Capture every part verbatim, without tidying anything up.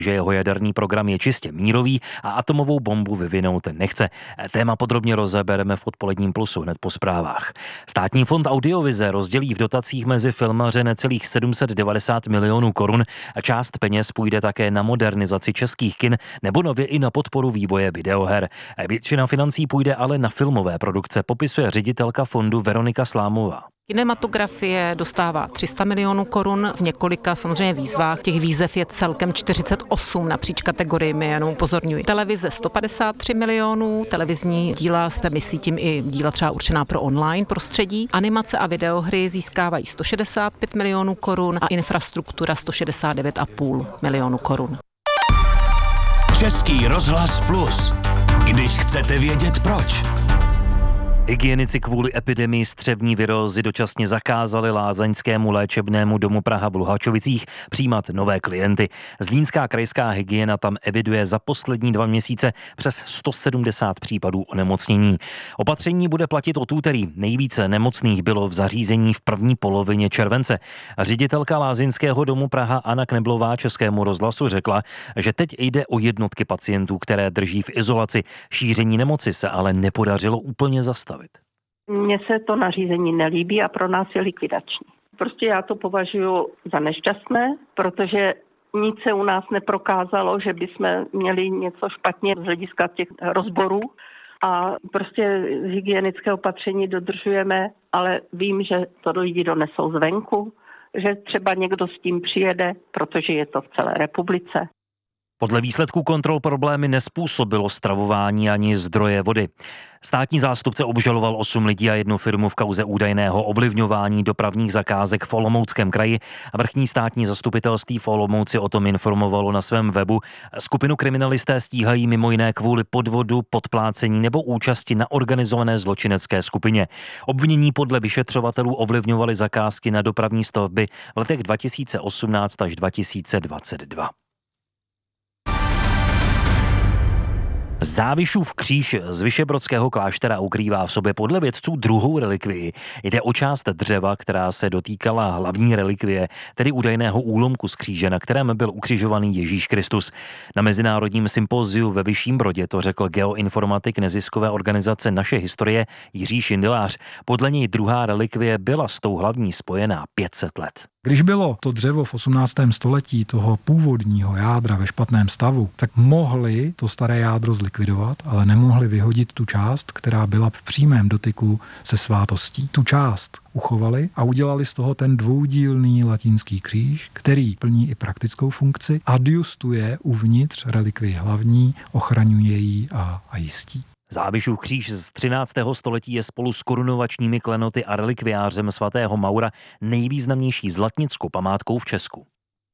že jeho jaderný program je čistě mírový a atomovou bombu vyvinout nechce. Téma podrobně rozebereme v odpoledním plusu hned po zprávách. Státní fond Audiovize rozdělí v dotacích mezi filmaře necelých sedm set devadesát milionů korun a část peněz půjde také na modernizaci českých kin nebo nově i na podporu vývoje videoher. Většina financí půjde ale na filmové produkce, popisuje ředitelka fondu Veronika Slámová. Kinematografie dostává tři sta milionů korun v několika samozřejmě výzvách. Těch výzev je celkem čtyřicet osm napříč kategoriemi, jenom upozorňuji. Televize sto padesát tři milionů, televizní díla, se myslí tím i díla třeba určená pro online prostředí. Animace a videohry získávají sto šedesát pět milionů korun a infrastruktura sto šedesát devět a půl milionu korun. Český rozhlas Plus. Když chcete vědět proč. Hygienici kvůli epidemii střevní virózy dočasně zakázali lázeňskému léčebnému domu Praha v Luhačovicích přijímat nové klienty. Zlínská krajská hygiena tam eviduje za poslední dva měsíce přes sto sedmdesát případů onemocnění. Opatření bude platit od úterý. Nejvíce nemocných bylo v zařízení v první polovině července. Ředitelka lázeňského domu Praha Anna Kneblová Českému rozhlasu řekla, že teď jde o jednotky pacientů, které drží v izolaci. Šíření nemoci se ale nepodařilo úplně zastavit. Mně se to nařízení nelíbí a pro nás je likvidační. Prostě já to považuji za nešťastné, protože nic se u nás neprokázalo, že bychom měli něco špatně z hlediska těch rozborů a prostě hygienické opatření dodržujeme, ale vím, že to lidi donesou zvenku, že třeba někdo s tím přijede, protože je to v celé republice. Podle výsledků kontrol problémy nezpůsobilo stravování ani zdroje vody. Státní zástupce obžaloval osm lidí a jednu firmu v kauze údajného ovlivňování dopravních zakázek v Olomouckém kraji. Vrchní státní zastupitelství v Olomouci o tom informovalo na svém webu. Skupinu kriminalisté stíhají mimo jiné kvůli podvodu, podplácení nebo účasti na organizované zločinecké skupině. Obvinění podle vyšetřovatelů ovlivňovali zakázky na dopravní stavby v letech dva tisíce osmnáct až dva tisíce dvacet dva. Závišův kříž z Vyšebrodského kláštera ukrývá v sobě podle vědců druhou relikvii. Jde o část dřeva, která se dotýkala hlavní relikvie, tedy údajného úlomku z kříže, na kterém byl ukřižovaný Ježíš Kristus. Na mezinárodním sympóziu ve Vyšším Brodě to řekl geoinformatik neziskové organizace Naše historie Jiří Šindelář. Podle něj druhá relikvie byla s tou hlavní spojená pět set let. Když bylo to dřevo v osmnáctém století toho původního jádra ve špatném stavu, tak mohli to staré jádro zlikvidovat, ale nemohli vyhodit tu část, která byla v přímém dotyku se svátostí. Tu část uchovali a udělali z toho ten dvoudílný latinský kříž, který plní i praktickou funkci, adjustuje uvnitř relikvii hlavní, ochraňuje ji a, a jistí. Závišův kříž z třináctého století je spolu s korunovačními klenoty a relikviářem svatého Maura nejvýznamnější zlatnickou památkou v Česku.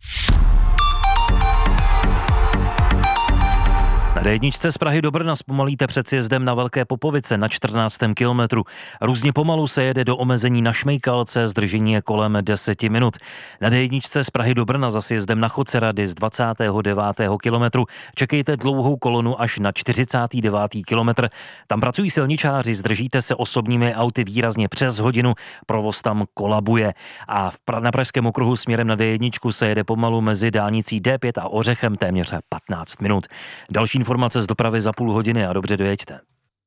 Na dé jedničce z Prahy do Brna zpomalíte před sjezdem na Velké Popovice na čtrnáctém kilometru. Různě pomalu se jede do omezení na Šmejkalce, zdržení je kolem deseti minut. Na dé jedničce z Prahy do Brna za sjezdem na Chocerady z dvacátého devátého kilometru čekejte dlouhou kolonu až na čtyřicátý devátý kilometr. Tam pracují silničáři, zdržíte se osobními auty výrazně přes hodinu, provoz tam kolabuje. A v pra- na Pražském okruhu směrem na dé jedničku se jede pomalu mezi dálnicí dé pět a Ořechem téměř patnáct minut. Další informace z dopravy za půl hodiny a dobře dojeďte.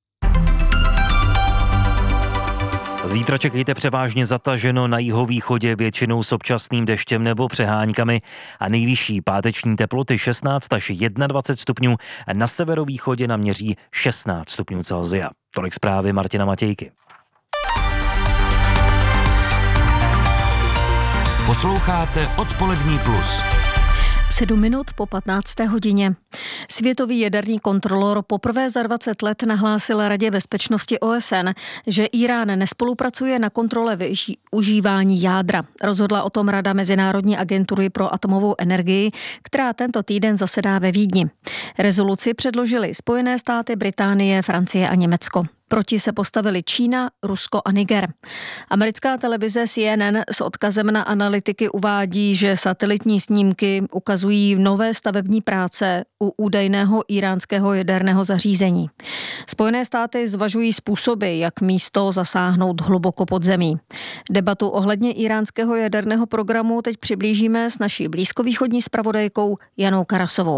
Zítra čekejte převážně zataženo na jihovýchodě, většinou s občasným deštěm nebo přeháňkami a nejvyšší páteční teploty šestnáct až dvacet jedna stupňů, na severovýchodě naměří šestnáct stupňů Celsia. Tolik zprávy Martina Matějky. Posloucháte Odpolední plus. Sedm minut po patnácté hodině. Světový jaderný kontrolor poprvé za dvacet let nahlásil Radě bezpečnosti O S N, že Irán nespolupracuje na kontrole využívání jádra. Rozhodla o tom Rada Mezinárodní agentury pro atomovou energii, která tento týden zasedá ve Vídni. Rezoluci předložili Spojené státy, Británie, Francie a Německo. Proti se postavili Čína, Rusko a Niger. Americká televize C N N s odkazem na analytiky uvádí, že satelitní snímky ukazují nové stavební práce u údajného íránského jaderného zařízení. Spojené státy zvažují způsoby, jak místo zasáhnout hluboko pod zemí. Debatu ohledně íránského jaderného programu teď přiblížíme s naší blízkovýchodní zpravodajkou Janou Karasovou.